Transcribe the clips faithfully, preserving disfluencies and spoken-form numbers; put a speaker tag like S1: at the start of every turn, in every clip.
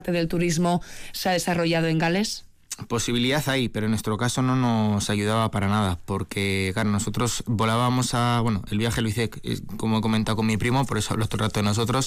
S1: del turismo se ha desarrollado en Gales?
S2: Posibilidad hay, pero en nuestro caso no nos ayudaba para nada, porque claro, nosotros volábamos a... Bueno, el viaje lo hice, como he comentado, con mi primo, por eso hablo todo el rato de nosotros.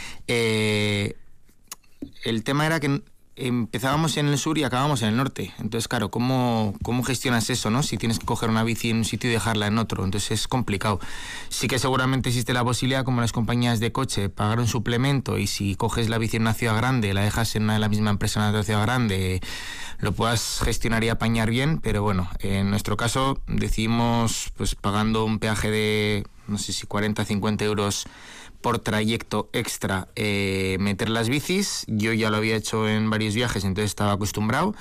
S2: Eh, el tema era que empezábamos en el sur y acabábamos en el norte. Entonces, claro, ¿cómo, cómo gestionas eso, no? Si tienes que coger una bici en un sitio y dejarla en otro. Entonces es complicado. Sí que seguramente existe la posibilidad, como las compañías de coche, pagar un suplemento, y si coges la bici en una ciudad grande, la dejas en una, la misma empresa en otra ciudad grande, lo puedas gestionar y apañar bien. Pero bueno, en nuestro caso decidimos, pues pagando un peaje de, no sé si cuarenta, cincuenta euros por trayecto extra, eh, meter las bicis. Yo ya lo había hecho en varios viajes, entonces estaba acostumbrado.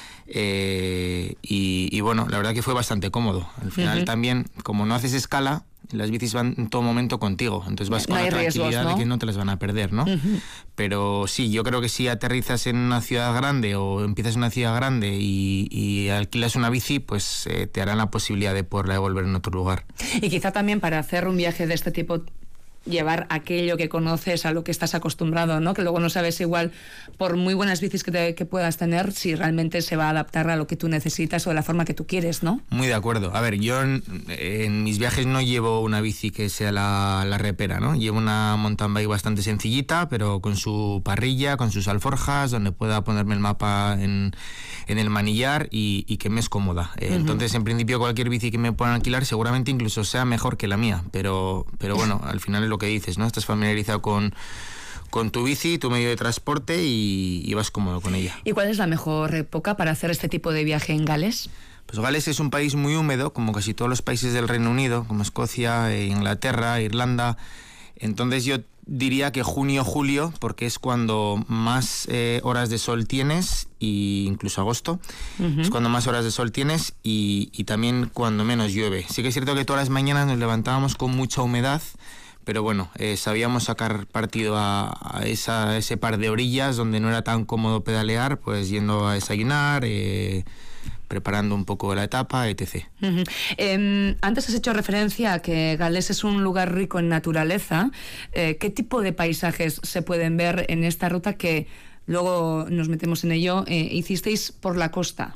S2: Eh, y, y bueno, la verdad que fue bastante cómodo. Al final, uh-huh, también, como no haces escala, las bicis van en todo momento contigo, entonces vas
S1: no
S2: con la
S1: tranquilidad,
S2: riesgos, ¿no?,
S1: de
S2: que no te las van a perder, ¿no? Uh-huh. Pero sí, yo creo que si aterrizas en una ciudad grande o empiezas en una ciudad grande y, y alquilas una bici, pues eh, te harán la posibilidad de poderla devolver en otro lugar.
S1: Y quizá también para hacer un viaje de este tipo, llevar aquello que conoces, a lo que estás acostumbrado, ¿no? Que luego no sabes igual, por muy buenas bicis que, te, que puedas tener, si realmente se va a adaptar a lo que tú necesitas o de la forma que tú quieres, ¿no?
S2: Muy de acuerdo. A ver, yo en, en mis viajes no llevo una bici que sea la, la repera, ¿no? Llevo una mountain bike bastante sencillita, pero con su parrilla, con sus alforjas, donde pueda ponerme el mapa en, en el manillar y, y que me es cómoda. Uh-huh. Entonces, en principio, cualquier bici que me puedan alquilar seguramente incluso sea mejor que la mía, pero, pero bueno, al final es lo que dices, ¿no? Estás familiarizado con, con tu bici, tu medio de transporte, y, y vas cómodo con ella.
S1: ¿Y cuál es la mejor época para hacer este tipo de viaje en Gales?
S2: Pues Gales es un país muy húmedo, como casi todos los países del Reino Unido, como Escocia, Inglaterra, Irlanda. Entonces yo diría que junio, julio, porque es cuando más eh, horas de sol tienes, e incluso agosto, uh-huh, es cuando más horas de sol tienes y, y también cuando menos llueve. Sí que es cierto que todas las mañanas nos levantábamos con mucha humedad, pero bueno, eh, sabíamos sacar partido a, a, esa, a ese par de orillas donde no era tan cómodo pedalear, pues yendo a desayunar, eh, preparando un poco la etapa, etcétera.
S1: Uh-huh. Eh, antes has hecho referencia a que Gales es un lugar rico en naturaleza. Eh, ¿Qué tipo de paisajes se pueden ver en esta ruta que luego nos metemos en ello? Eh, hicisteis por la costa.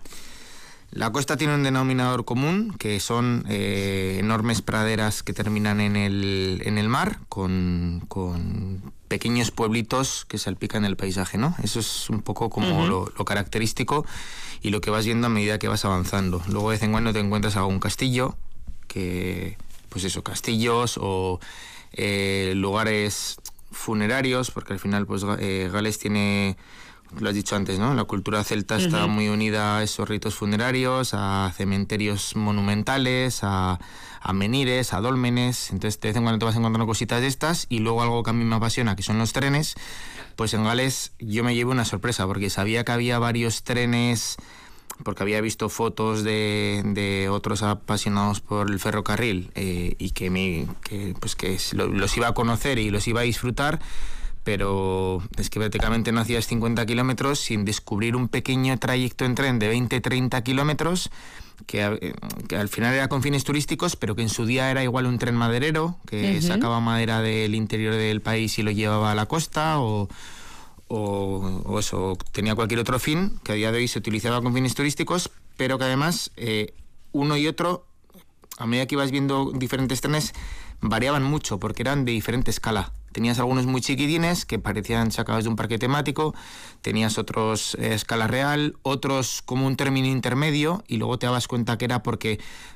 S2: La costa tiene un denominador común, que son eh, enormes praderas que terminan en el, en el mar, con, con pequeños pueblitos que salpican el paisaje, ¿no? Eso es un poco como uh-huh, lo, lo característico y lo que vas viendo a medida que vas avanzando. Luego de vez en cuando te encuentras algún castillo, que, pues eso, castillos o eh, lugares funerarios, porque al final pues eh, Gales tiene... Lo has dicho antes, ¿no? La cultura celta está uh-huh, muy unida a esos ritos funerarios, a cementerios monumentales, a, a menires, a dólmenes. Entonces de vez en cuando te vas encontrando cositas de estas. Y luego algo que a mí me apasiona, que son los trenes. Pues en Gales yo me llevo una sorpresa, porque sabía que había varios trenes, porque había visto fotos de, de otros apasionados por el ferrocarril, eh, y que, me, que, pues que los iba a conocer y los iba a disfrutar. Pero es que prácticamente no hacías cincuenta kilómetros sin descubrir un pequeño trayecto en tren de veinte a treinta kilómetros, que, que al final era con fines turísticos, pero que en su día era igual un tren maderero, que uh-huh, sacaba madera del interior del país y lo llevaba a la costa, o, o, o eso, tenía cualquier otro fin, que a día de hoy se utilizaba con fines turísticos, pero que además eh, uno y otro, a medida que ibas viendo diferentes trenes, variaban mucho, porque eran de diferente escala. Tenías algunos muy chiquitines que parecían sacados de un parque temático, tenías otros a eh, escala real, otros como un término intermedio, y luego te dabas cuenta que era porque